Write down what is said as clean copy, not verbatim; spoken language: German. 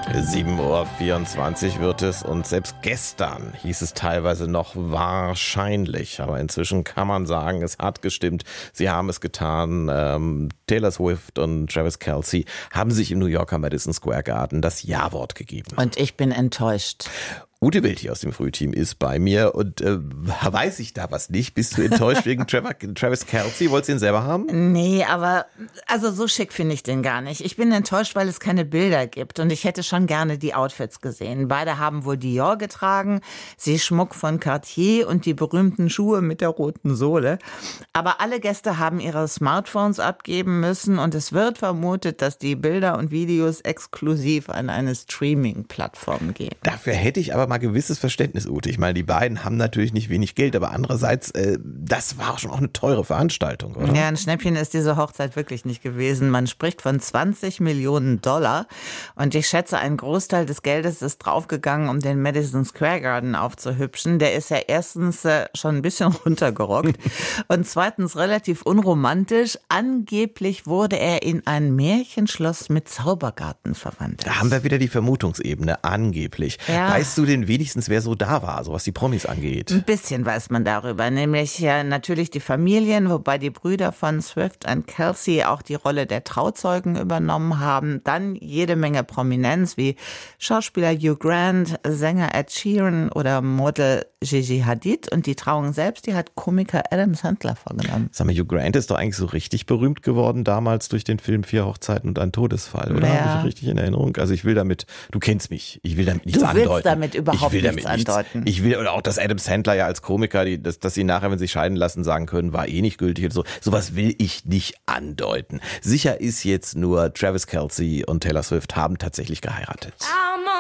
7:24 Uhr wird es und selbst gestern hieß es teilweise noch wahrscheinlich, aber inzwischen kann man sagen, es hat gestimmt. Sie haben es getan. Taylor Swift und Travis Kelce haben sich im New Yorker Madison Square Garden das Ja-Wort gegeben. Und ich bin enttäuscht. Ute Wild hier aus dem Frühteam ist bei mir und weiß ich da was nicht? Bist du enttäuscht wegen Travis Kelce? Wolltest du ihn selber haben? Nee, aber also so schick finde ich den gar nicht. Ich bin enttäuscht, weil es keine Bilder gibt und ich hätte schon gerne die Outfits gesehen. Beide haben wohl Dior getragen, sie Schmuck von Cartier und die berühmten Schuhe mit der roten Sohle. Aber alle Gäste haben ihre Smartphones abgeben müssen und es wird vermutet, dass die Bilder und Videos exklusiv an eine Streaming-Plattform gehen. Dafür hätte ich aber mal gewisses Verständnis, Ute. Ich meine, die beiden haben natürlich nicht wenig Geld, aber andererseits, das war schon auch eine teure Veranstaltung, oder? Ja, ein Schnäppchen ist diese Hochzeit wirklich nicht gewesen. Man spricht von 20 Millionen Dollar und ich schätze, ein Großteil des Geldes ist draufgegangen, um den Madison Square Garden aufzuhübschen. Der ist ja erstens schon ein bisschen runtergerockt und zweitens relativ unromantisch. Angeblich wurde er in ein Märchenschloss mit Zaubergarten verwandelt. Da haben wir wieder die Vermutungsebene, angeblich. Ja. Weißt du denn wenigstens, wer so da war, so was die Promis angeht? Ein bisschen weiß man darüber, nämlich natürlich die Familien, wobei die Brüder von Swift und Kelce auch die Rolle der Trauzeugen übernommen haben. Dann jede Menge Prominenz wie Schauspieler Hugh Grant, Sänger Ed Sheeran oder Model Gigi Hadid. Und die Trauung selbst, die hat Komiker Adam Sandler vorgenommen. Sag mal, Hugh Grant ist doch eigentlich so richtig berühmt geworden damals durch den Film 4 Hochzeiten und ein Todesfall, oder? Ja. Habe ich richtig in Erinnerung? Also ich will damit, du kennst mich, ich will damit nichts Du willst andeuten. damit überhaupt nichts andeuten. Ich will, oder auch, dass Adam Sandler ja als Komiker, dass sie nachher, wenn sie scheiden lassen, sagen können, war eh nicht gültig und so. Sowas will ich nicht andeuten. Sicher ist jetzt nur, Travis Kelce und Taylor Swift haben tatsächlich geheiratet.